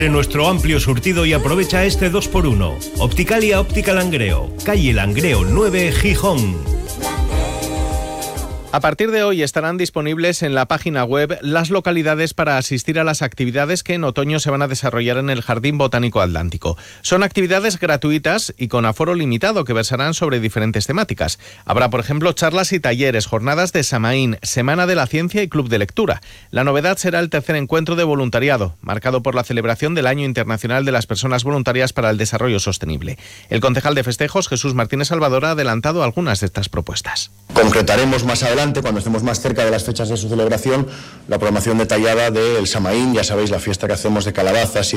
En nuestro amplio surtido y aprovecha este 2x1. Opticalia Óptica Langreo, calle Langreo 9, Gijón. A partir de hoy estarán disponibles en la página web las localidades para asistir a las actividades que en otoño se van a desarrollar en el Jardín Botánico Atlántico. Son actividades gratuitas y con aforo limitado que versarán sobre diferentes temáticas. Habrá, por ejemplo, charlas y talleres, jornadas de Samaín, Semana de la Ciencia y Club de Lectura. La novedad será el tercer encuentro de voluntariado, marcado por la celebración del Año Internacional de las Personas Voluntarias para el Desarrollo Sostenible. El concejal de festejos, Jesús Martínez Salvador, ha adelantado algunas de estas propuestas. Concretaremos más adelante, cuando estemos más cerca de las fechas de su celebración, la programación detallada del Samaín, ya sabéis, la fiesta que hacemos de calabazas y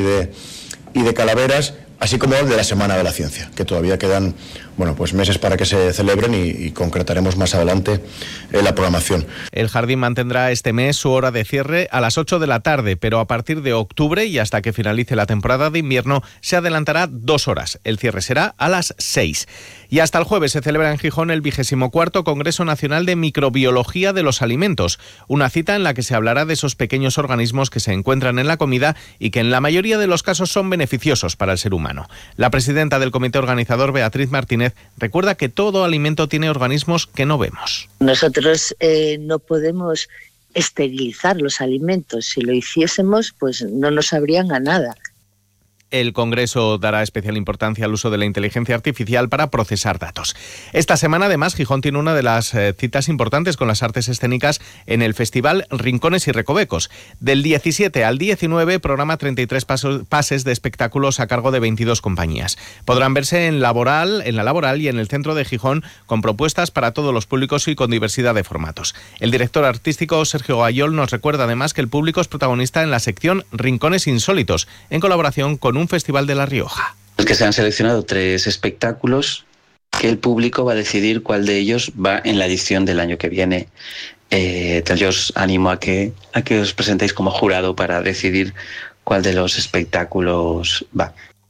de calaveras, así como de la Semana de la Ciencia, que todavía quedan meses para que se celebren y concretaremos más adelante la programación. El jardín mantendrá este mes su hora de cierre a las 8 de la tarde, pero a partir de octubre y hasta que finalice la temporada de invierno se adelantará 2 horas. El cierre será a las 6. Y hasta el jueves se celebra en Gijón el 24º Congreso Nacional de Microbiología de los Alimentos, una cita en la que se hablará de esos pequeños organismos que se encuentran en la comida y que en la mayoría de los casos son beneficiosos para el ser humano. La presidenta del comité organizador, Beatriz Martínez, recuerda que todo alimento tiene organismos que no vemos. Nosotros no podemos esterilizar los alimentos. Si lo hiciésemos, pues no nos sabrían a nada. El Congreso dará especial importancia al uso de la inteligencia artificial para procesar datos. Esta semana, además, Gijón tiene una de las citas importantes con las artes escénicas en el Festival Rincones y Recovecos. Del 17 al 19 programa 33 pases de espectáculos a cargo de 22 compañías. Podrán verse en la Laboral y en el centro de Gijón con propuestas para todos los públicos y con diversidad de formatos. El director artístico Sergio Gayol nos recuerda además que el público es protagonista en la sección Rincones Insólitos, en colaboración con un festival de La Rioja. Es que se han seleccionado 3 espectáculos que el público va a decidir cuál de ellos va en la edición del año que viene. Entonces yo os animo a que os presentéis como jurado para decidir cuál de los espectáculos va.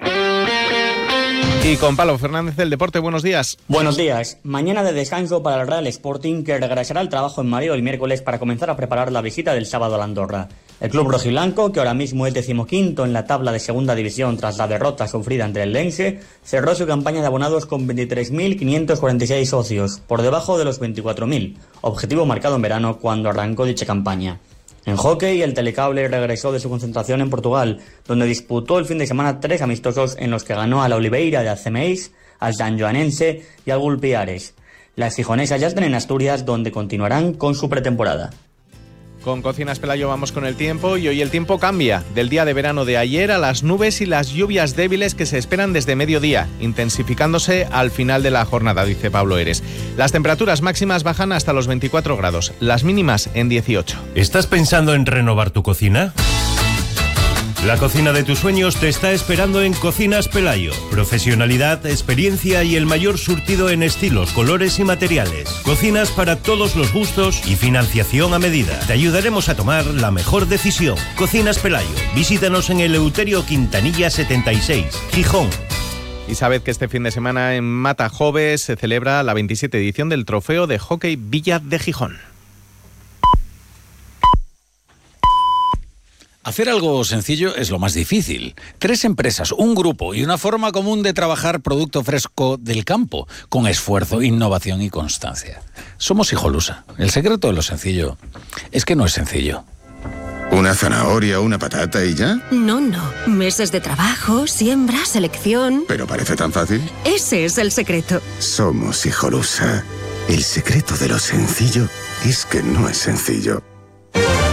Y con Pablo Fernández del Deporte, buenos días. Buenos días. Mañana de descanso para el Real Sporting, que regresará al trabajo en Mareo el miércoles para comenzar a preparar la visita del sábado a la Andorra. El club rojiblanco, que ahora mismo es 15º en la tabla de segunda división tras la derrota sufrida ante el Lense, cerró su campaña de abonados con 23.546 socios, por debajo de los 24.000, objetivo marcado en verano cuando arrancó dicha campaña. En hockey, el Telecable regresó de su concentración en Portugal, donde disputó el fin de semana 3 amistosos en los que ganó a la Oliveira de Acemeis, al San Joanense y al Gulpiares. Las gijonesas ya están en Asturias, donde continuarán con su pretemporada. Con Cocinas Pelayo vamos con el tiempo y hoy el tiempo cambia. Del día de verano de ayer a las nubes y las lluvias débiles que se esperan desde mediodía, intensificándose al final de la jornada, dice Pablo Eres. Las temperaturas máximas bajan hasta los 24 grados, las mínimas en 18. ¿Estás pensando en renovar tu cocina? La cocina de tus sueños te está esperando en Cocinas Pelayo. Profesionalidad, experiencia y el mayor surtido en estilos, colores y materiales. Cocinas para todos los gustos y financiación a medida. Te ayudaremos a tomar la mejor decisión. Cocinas Pelayo. Visítanos en el Eleuterio Quintanilla 76, Gijón. Y sabed que este fin de semana en Matajoves se celebra la 27 edición del Trofeo de Hockey Villa de Gijón. Hacer algo sencillo es lo más difícil. 3 empresas, un grupo y una forma común de trabajar producto fresco del campo, con esfuerzo, innovación y constancia. Somos Hijolusa. El secreto de lo sencillo es que no es sencillo. ¿Una zanahoria, una patata y ya? No. Meses de trabajo, siembra, selección... ¿Pero parece tan fácil? Ese es el secreto. Somos Hijolusa. El secreto de lo sencillo es que no es sencillo.